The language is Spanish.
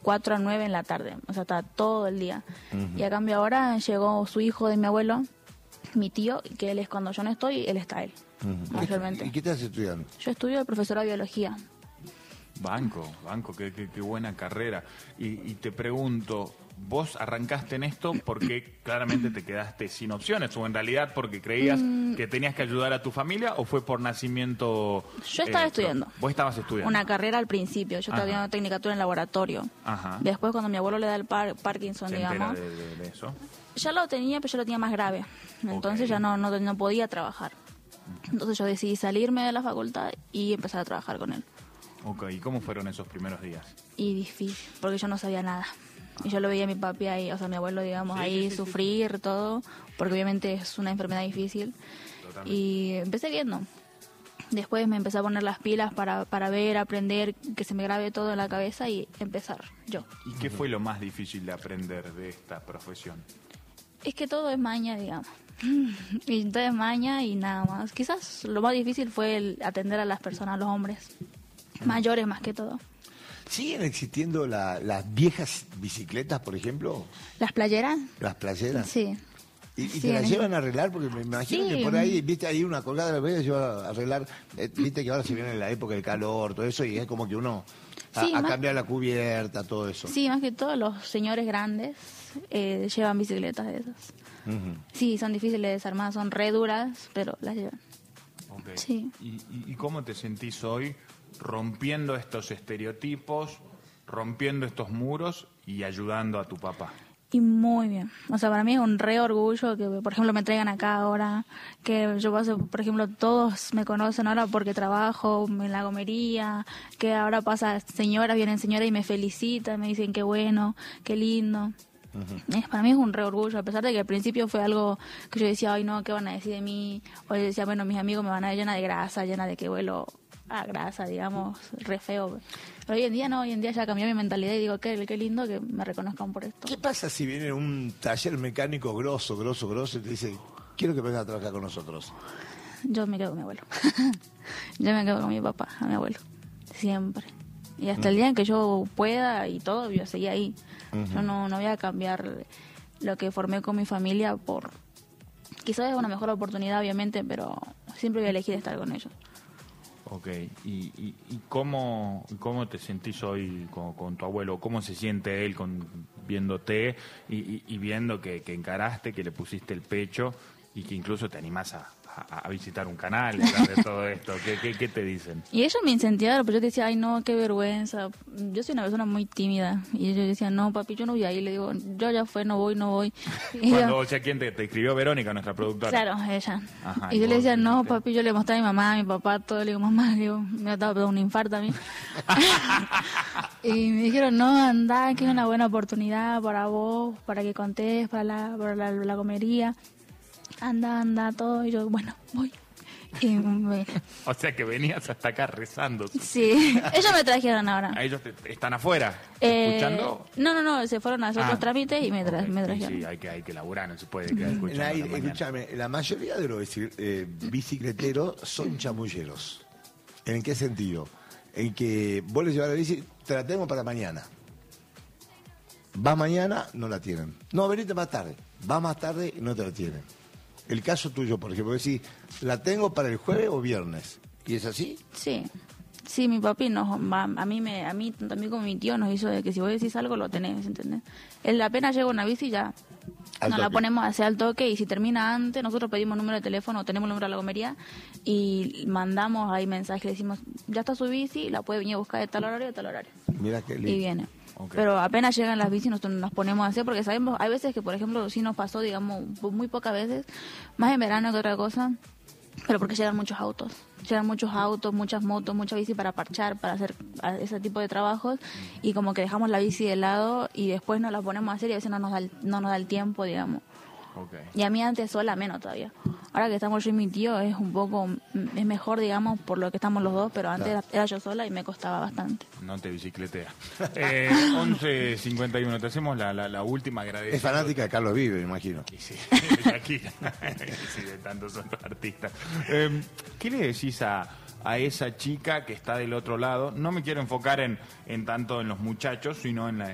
4 a 9 en la tarde, o sea, está todo el día. Y a cambio ahora llegó su hijo de mi abuelo, mi tío, que él es cuando yo no estoy, él está él, mayormente. ¿Y qué estás estudiando? Yo estudio de profesora de biología. Banco, qué buena carrera. Y te pregunto, ¿vos arrancaste en esto porque claramente te quedaste sin opciones o en realidad porque creías que tenías que ayudar a tu familia o fue por nacimiento? Yo estaba estudiando. ¿Vos estabas estudiando? Una carrera al principio, yo estaba estudiando tecnicatura en laboratorio. Ajá. Después cuando mi abuelo le da el Parkinson, ¿Se digamos, entera de eso? ya lo tenía, pero yo lo tenía más grave. Entonces ya no podía trabajar. Entonces yo decidí salirme de la facultad y empezar a trabajar con él. Ok, ¿y cómo fueron esos primeros días? Y difícil, porque yo no sabía nada. Y yo lo veía a mi papi ahí, o sea, mi abuelo, digamos, ahí sufrir todo, porque obviamente es una enfermedad difícil. Totalmente. Y empecé viendo. Después me empecé a poner las pilas para ver, aprender, que se me grabe todo en la cabeza y empezar yo. ¿Y qué fue lo más difícil de aprender de esta profesión? Es que todo es maña, digamos. Y todo es maña y nada más. Quizás lo más difícil fue el atender a las personas, a los hombres. Mayores más que todo. ¿Siguen existiendo las viejas bicicletas, por ejemplo? ¿Las playeras? ¿Las playeras? Sí. ¿Y Sí, te las llevan a arreglar? Porque me imagino Sí. que por ahí, viste, ahí una colgada de la playa lleva a arreglar. Viste que ahora se viene la época del calor, todo eso, y es como que uno Sí, a más- cambiar la cubierta, todo eso. Sí, más que todo los señores grandes llevan bicicletas de esas. Ujú. Sí, son difíciles de desarmar, son re duras, pero las llevan. Ok. Sí. ¿Y cómo te sentís hoy rompiendo estos estereotipos, rompiendo estos muros y ayudando a tu papá? Y muy bien. O sea, para mí es un re orgullo que, por ejemplo, me traigan acá ahora, que yo paso, por ejemplo, todos me conocen ahora porque trabajo en la gomería, que ahora pasa señoras, vienen señoras y me felicitan, me dicen qué bueno, qué lindo. Para mí es un re orgullo, a pesar de que al principio fue algo que yo decía, ay no, ¿qué van a decir de mí? O yo decía, bueno, mis amigos me van a ver llena de grasa, llena de que vuelo a grasa, digamos, re feo. Pero hoy en día no, hoy en día ya cambió mi mentalidad y digo, qué lindo que me reconozcan por esto. ¿Qué pasa si viene un taller mecánico grosso y te dice, quiero que vengas a trabajar con nosotros? Yo me quedo con mi abuelo. Yo me quedo con mi papá, a mi abuelo. Siempre. Y hasta el día en que yo pueda y todo, yo seguí ahí. Yo no voy a cambiar lo que formé con mi familia por... Quizás es una mejor oportunidad, obviamente, pero siempre voy a elegir estar con ellos. Ok, ¿y cómo te sentís hoy con tu abuelo? ¿Cómo se siente él viéndote y viendo que encaraste, que le pusiste el pecho y que incluso te animás a visitar un canal y hablar de todo esto? ¿Qué te dicen? Y ellos me incentivaron, pero yo decía, ay no, qué vergüenza. Yo soy una persona muy tímida. Y ellos decían, no papi, yo no voy ahí. Le digo, yo ya fue, no voy. Y O sea, ¿quién te escribió? Verónica, nuestra productora. claro, ella. Ajá, Y y yo le vos decía, le no dijiste. papi, yo le mostré a mi mamá, a mi papá, todo. Le digo, mamá, le digo, me ha dado un infarto a mí. Y me dijeron, no, anda, que es una buena oportunidad para vos, para que contés, para la comería. Anda, todo. Y yo, bueno, voy. Y O sea, que venías hasta acá rezando. sí, ellos me trajeron ahora. ¿A ellos están afuera escuchando? No, se fueron a hacer otros trámites y me Ok, trajeron. Sí, hay que laburar, no se puede quedar escuchando. Nair, a la mañana. escúchame, la mayoría de los bicicleteros son chamulleros. ¿En qué sentido? En que vos les llevas la bici, te la tengo para mañana. Vas mañana, no la tienen. No, venite más tarde. Vas más tarde y no te la tienen. El caso tuyo, por ejemplo, decís, la tengo para el jueves o viernes. ¿Y es así? Sí, mi papi a mí tanto a mí como a mi tío nos hizo de que si vos decís algo lo tenés, ¿entendés? Él apenas llega una bici ya Al nos la toque. ponemos hacia al toque y si termina antes, nosotros pedimos número de teléfono, tenemos el número de la gomería y mandamos ahí mensaje, le decimos, ya está su bici, la puede venir a buscar de tal horario a tal horario. Mira qué lindo. Y viene. Ok. Pero apenas llegan las bicis nosotros nos ponemos a hacer porque sabemos, hay veces que por ejemplo sí nos pasó, digamos, muy pocas veces, más en verano que otra cosa, pero porque llegan muchos autos, muchas motos, mucha bici para parchar, para hacer ese tipo de trabajos y como que dejamos la bici de lado y después nos la ponemos a hacer y a veces no nos da el tiempo, digamos. Okay. Y a mí antes sola menos todavía. Ahora que estamos yo y mi tío es es mejor, digamos, por lo que estamos los dos, pero antes era yo sola y me costaba bastante. No te bicicletea. 11:51, te hacemos la última agradecida. Es fanática de Carlos Vive, me imagino. Y sí, de aquí. Sí, de tantos otros artistas. ¿Qué le decís a esa chica que está del otro lado? No me quiero enfocar en tanto en los muchachos, sino en